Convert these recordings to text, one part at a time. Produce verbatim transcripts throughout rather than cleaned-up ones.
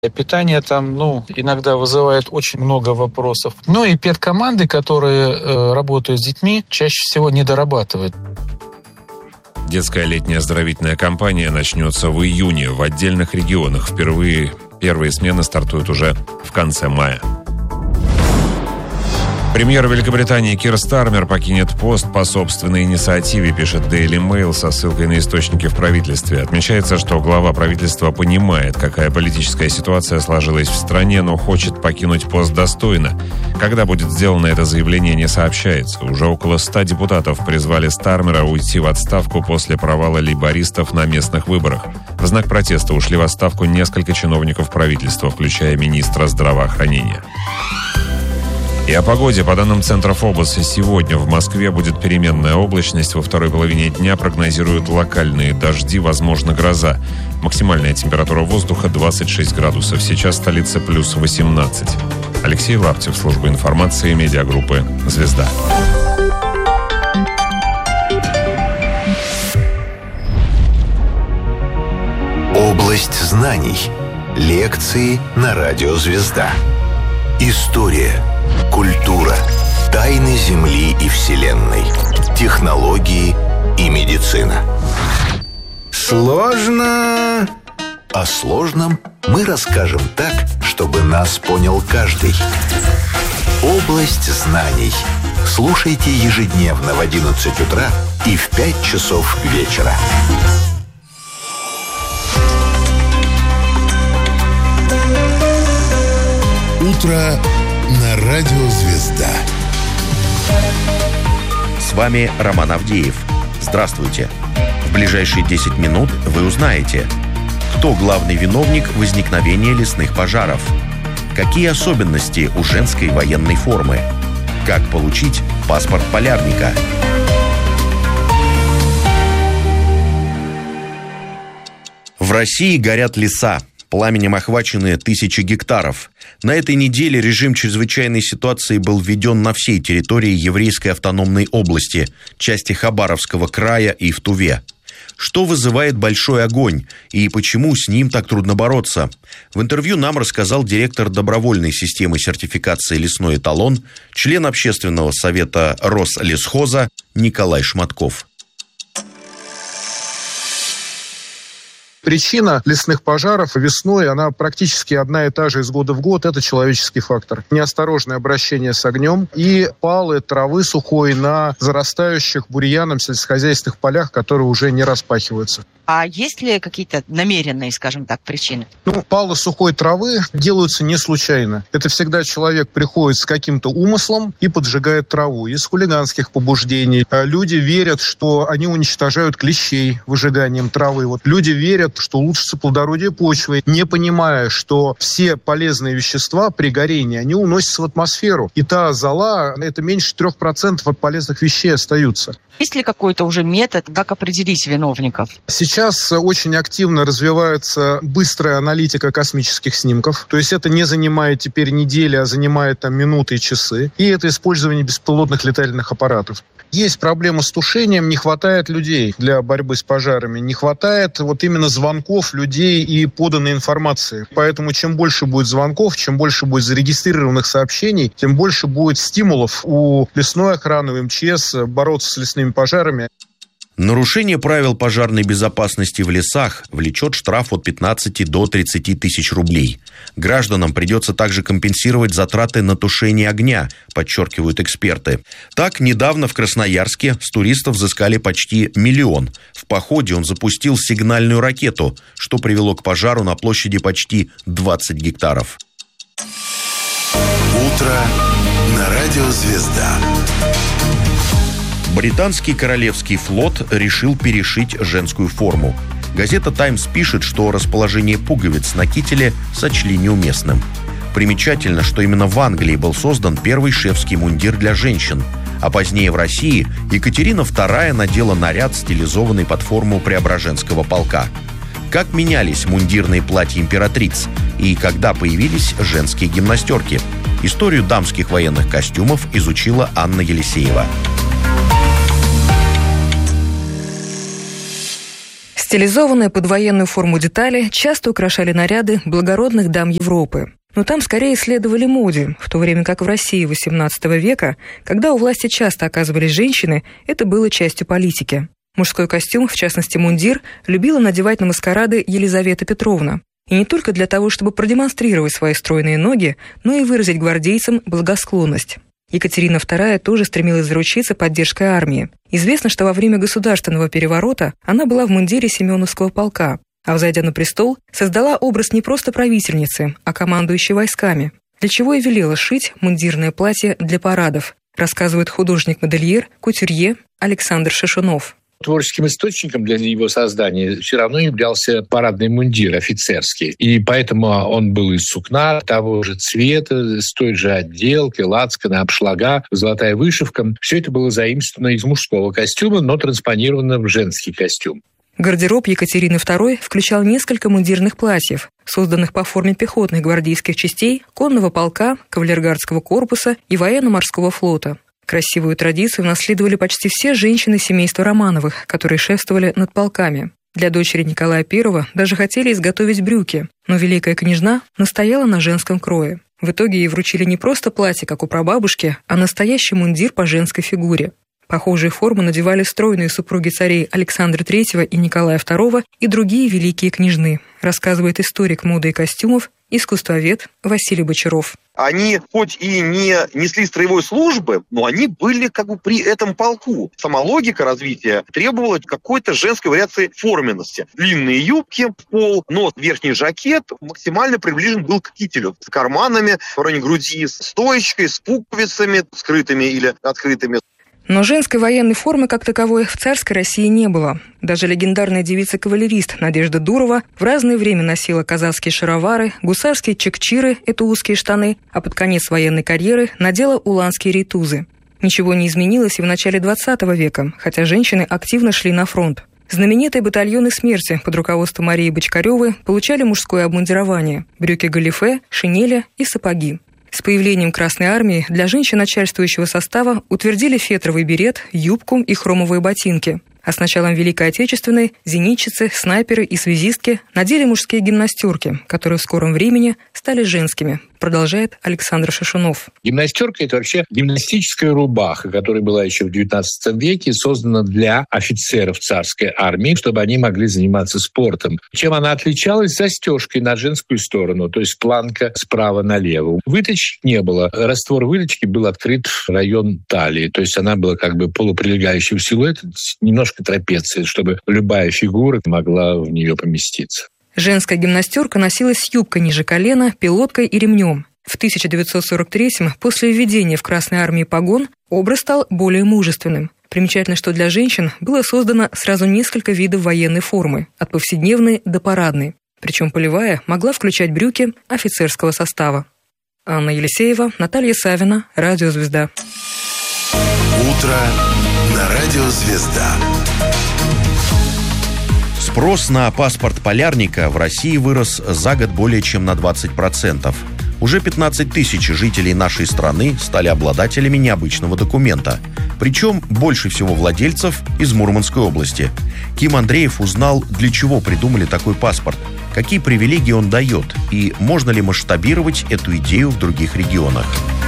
Питание там, ну, иногда вызывает очень много вопросов. Ну и педкоманды, которые э, работают с детьми, чаще всего не дорабатывают. Детская летняя оздоровительная кампания начнется в июне. В отдельных регионах впервые первые смены стартуют уже в конце мая. Премьер Великобритании Кир Стармер покинет пост по собственной инициативе, пишет Daily Mail со ссылкой на источники в правительстве. Отмечается, что глава правительства понимает, какая политическая ситуация сложилась в стране, но хочет покинуть пост достойно. Когда будет сделано это заявление, не сообщается. Уже около ста депутатов призвали Стармера уйти в отставку после провала лейбористов на местных выборах. В знак протеста ушли в отставку несколько чиновников правительства, включая министра здравоохранения. И о погоде. По данным Центра Фобос, сегодня в Москве будет переменная облачность. Во второй половине дня прогнозируют локальные дожди, возможно, гроза. Максимальная температура воздуха двадцать шесть градусов. Сейчас в столице плюс восемнадцать. Алексей Лаптев, служба информации, медиагруппы «Звезда». Область знаний. Лекции на радио «Звезда». История, культура, тайны Земли и Вселенной, технологии и медицина. Сложно. О сложном мы расскажем так, чтобы нас понял каждый. Область знаний. Слушайте ежедневно в одиннадцать утра и в пять часов вечера. Утро на радио «Звезда». С вами Роман Авдеев. Здравствуйте. В ближайшие десять минут вы узнаете, кто главный виновник возникновения лесных пожаров, какие особенности у женской военной формы, как получить паспорт полярника. В России горят леса. Пламенем охвачены тысячи гектаров. На этой неделе режим чрезвычайной ситуации был введен на всей территории Еврейской автономной области, части Хабаровского края и в Туве. Что вызывает большой огонь и почему с ним так трудно бороться? В интервью нам рассказал директор добровольной системы сертификации «Лесной эталон», член общественного совета Рослесхоза Николай Шматков. Причина лесных пожаров весной, она практически одна и та же из года в год. Это человеческий фактор. Неосторожное обращение с огнем и палы травы сухой на зарастающих бурьяном сельскохозяйственных полях, которые уже не распахиваются. А есть ли какие-то намеренные, скажем так, причины? Ну, палы сухой травы делаются не случайно. Это всегда человек приходит с каким-то умыслом и поджигает траву. Из хулиганских побуждений. Люди верят, что они уничтожают клещей выжиганием травы. Вот люди верят, что улучшится плодородие почвы, не понимая, что все полезные вещества при горении, они уносятся в атмосферу. И та зола, это меньше трех процентов от полезных вещей остаются. Есть ли какой-то уже метод, как определить виновников? Сейчас очень активно развивается быстрая аналитика космических снимков. То есть это не занимает теперь недели, а занимает там минуты и часы. И это использование беспилотных летательных аппаратов. Есть проблема с тушением, не хватает людей для борьбы с пожарами. Не хватает вот именно звонков людей и поданной информации. Поэтому чем больше будет звонков, чем больше будет зарегистрированных сообщений, тем больше будет стимулов у лесной охраны, у эм че эс бороться с лесными пожарами. Нарушение правил пожарной безопасности в лесах влечет штраф от пятнадцати до тридцати тысяч рублей. Гражданам придется также компенсировать затраты на тушение огня, подчеркивают эксперты. Так, недавно в Красноярске с туристов взыскали почти миллион. В походе он запустил сигнальную ракету, что привело к пожару на площади почти двадцать гектаров. Утро на радио «Звезда». Британский Королевский флот решил перешить женскую форму. Газета «Таймс» пишет, что расположение пуговиц на кителе сочли неуместным. Примечательно, что именно в Англии был создан первый шефский мундир для женщин, а позднее в России Екатерина вторая надела наряд, стилизованный под форму Преображенского полка. Как менялись мундирные платья императриц и когда появились женские гимнастерки? Историю дамских военных костюмов изучила Анна Елисеева. С Стилизованные под военную форму детали часто украшали наряды благородных дам Европы. Но там скорее следовали моде, в то время как в России восемнадцатого века, когда у власти часто оказывались женщины, это было частью политики. Мужской костюм, в частности мундир, любила надевать на маскарады Елизавета Петровна. И не только для того, чтобы продемонстрировать свои стройные ноги, но и выразить гвардейцам благосклонность. Екатерина вторая тоже стремилась заручиться поддержкой армии. Известно, что во время государственного переворота она была в мундире Семеновского полка, а, взойдя на престол, создала образ не просто правительницы, а командующей войсками, для чего и велела шить мундирное платье для парадов, рассказывает художник-модельер, кутюрье Александр Шишунов. Творческим источником для его создания все равно являлся парадный мундир офицерский. И поэтому он был из сукна того же цвета, с той же отделкой, лацкана, обшлага, золотая вышивка. Все это было заимствовано из мужского костюма, но транспонировано в женский костюм. Гардероб Екатерины второй включал несколько мундирных платьев, созданных по форме пехотных гвардейских частей, конного полка, кавалергардского корпуса и военно-морского флота. Красивую традицию наследовали почти все женщины семейства Романовых, которые шефствовали над полками. Для дочери Николая Первого даже хотели изготовить брюки, но великая княжна настояла на женском крое. В итоге ей вручили не просто платье, как у прабабушки, а настоящий мундир по женской фигуре. Похожие формы надевали стройные супруги царей Александра Третьего и Николая Второго и другие великие княжны, рассказывает историк моды и костюмов, искусствовед Василий Бочаров. Они хоть и не несли строевой службы, но они были как бы при этом полку. Сама логика развития требовала какой-то женской вариации форменности. Длинные юбки в пол, но верхний жакет максимально приближен был к кителю. С карманами в районе груди, с стоечкой, с пуговицами, скрытыми или открытыми. Но женской военной формы как таковой в царской России не было. Даже легендарная девица-кавалерист Надежда Дурова в разное время носила казацкие шаровары, гусарские чекчиры – это узкие штаны, а под конец военной карьеры надела уланские рейтузы. Ничего не изменилось и в начале двадцатого века, хотя женщины активно шли на фронт. Знаменитые батальоны смерти под руководством Марии Бочкаревой получали мужское обмундирование – брюки-галифе, шинели и сапоги. С появлением Красной Армии для женщин начальствующего состава утвердили фетровый берет, юбку и хромовые ботинки. А с началом Великой Отечественной зенитчицы, снайперы и связистки надели мужские гимнастерки, которые в скором времени стали женскими, продолжает Александр Шишунов. Гимнастерка – это вообще гимнастическая рубаха, которая была еще в девятнадцатом веке, создана для офицеров царской армии, чтобы они могли заниматься спортом. Чем она отличалась? Застежкой на женскую сторону, то есть планка справа налево. Выточек не было. Раствор выточки был открыт в район талии, то есть она была как бы полуприлегающего силуэта, немножко трапеции, чтобы любая фигура могла в нее поместиться. Женская гимнастерка носилась с юбкой ниже колена, пилоткой и ремнем. В тысяча девятьсот сорок третьем, после введения в Красной армии погон, образ стал более мужественным. Примечательно, что для женщин было создано сразу несколько видов военной формы, от повседневной до парадной. Причем полевая могла включать брюки офицерского состава. Анна Елисеева, Наталья Савина, Радио Звезда. Утро на Радио Звезда. Спрос на паспорт полярника в России вырос за год более чем на двадцать процентов. Уже пятнадцать тысяч жителей нашей страны стали обладателями необычного документа. Причем больше всего владельцев из Мурманской области. Ким Андреев узнал, для чего придумали такой паспорт, какие привилегии он дает и можно ли масштабировать эту идею в других регионах.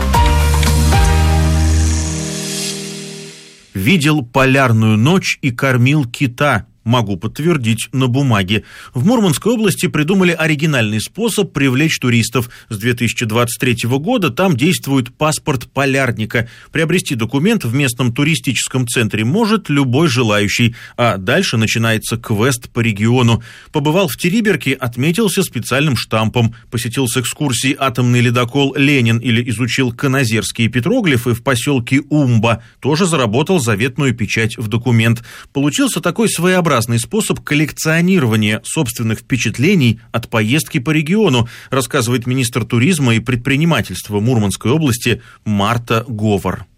Видел полярную ночь и кормил кита. Могу подтвердить на бумаге. В Мурманской области придумали оригинальный способ привлечь туристов. С две тысячи двадцать третьего года там действует паспорт полярника. Приобрести документ в местном туристическом центре может любой желающий. А дальше начинается квест по региону. Побывал в Териберке, отметился специальным штампом. Посетил с экскурсией атомный ледокол «Ленин» или изучил каназерские петроглифы в поселке Умба. Тоже заработал заветную печать в документ. Получился такой своеобразный способ коллекционирования собственных впечатлений от поездки по региону, рассказывает министр туризма и предпринимательства Мурманской области Марта Говор.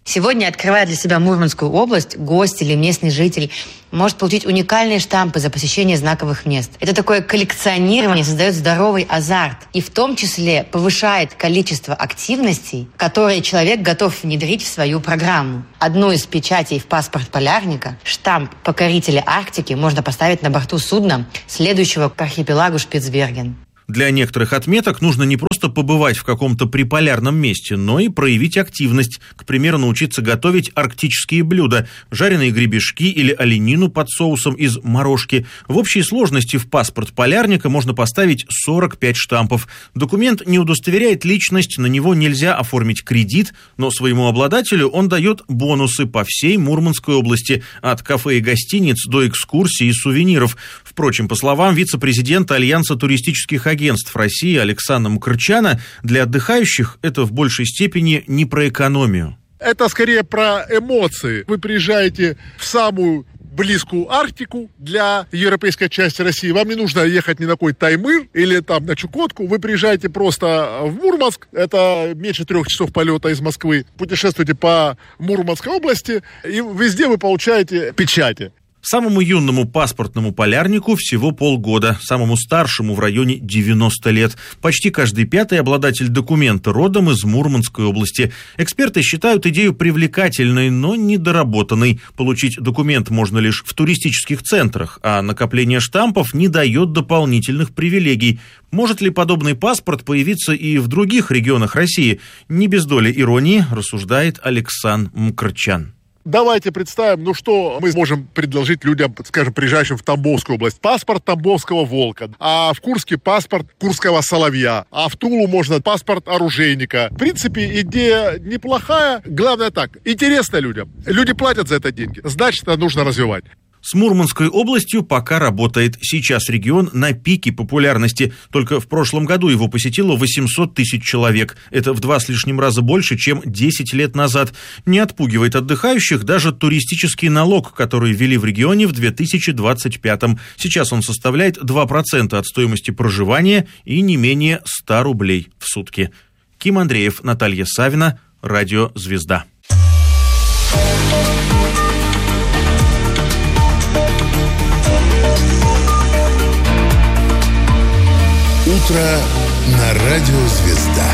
Сегодня, открывая для себя Мурманскую область, гость или местный житель может получить уникальные штампы за посещение знаковых мест. Это такое коллекционирование создает здоровый азарт и в том числе повышает количество активностей, которые человек готов внедрить в свою программу. Одну из печатей в паспорт полярника, штамп покорителя Арктики, можно поставить на борту судна, следующего к архипелагу Шпицберген. Для некоторых отметок нужно не просто побывать в каком-то приполярном месте, но и проявить активность. К примеру, научиться готовить арктические блюда, жареные гребешки или оленину под соусом из морожки. В общей сложности в паспорт полярника можно поставить сорок пять штампов. Документ не удостоверяет личность, на него нельзя оформить кредит, но своему обладателю он дает бонусы по всей Мурманской области, от кафе и гостиниц до экскурсий и сувениров. Впрочем, по словам вице-президента Альянса туристических агентств агентств России Александра Мкрчана, для отдыхающих это в большей степени не про экономию. Это скорее про эмоции. Вы приезжаете в самую близкую Арктику для европейской части России. Вам не нужно ехать ни на какой Таймыр или там на Чукотку. Вы приезжаете просто в Мурманск. Это меньше трех часов полета из Москвы. Путешествуете по Мурманской области, и везде вы получаете печати. Самому юному паспортному полярнику всего полгода, самому старшему в районе девяносто лет. Почти каждый пятый обладатель документа родом из Мурманской области. Эксперты считают идею привлекательной, но недоработанной. Получить документ можно лишь в туристических центрах, а накопление штампов не дает дополнительных привилегий. Может ли подобный паспорт появиться и в других регионах России? Не без доли иронии рассуждает Александр Мкрчан. Давайте представим, ну что мы можем предложить людям, скажем, приезжающим в Тамбовскую область. Паспорт тамбовского волка, а в Курске паспорт курского соловья, а в Тулу можно паспорт оружейника. В принципе, идея неплохая. Главное так, интересно людям. Люди платят за это деньги, значит, это нужно развивать. С Мурманской областью пока работает. Сейчас регион на пике популярности. Только в прошлом году его посетило восемьсот тысяч человек. Это в два с лишним раза больше, чем десять лет назад. Не отпугивает отдыхающих даже туристический налог, который ввели в регионе в две тысячи двадцать пятом. Сейчас он составляет два процента от стоимости проживания и не менее ста рублей в сутки. Ким Андреев, Наталья Савина, Радио «Звезда». Утро на Радио «Звезда».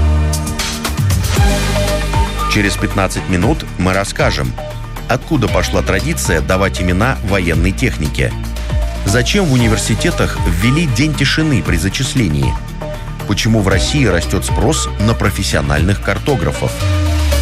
Через пятнадцать минут мы расскажем, откуда пошла традиция давать имена военной технике, зачем в университетах ввели день тишины при зачислении, почему в России растет спрос на профессиональных картографов –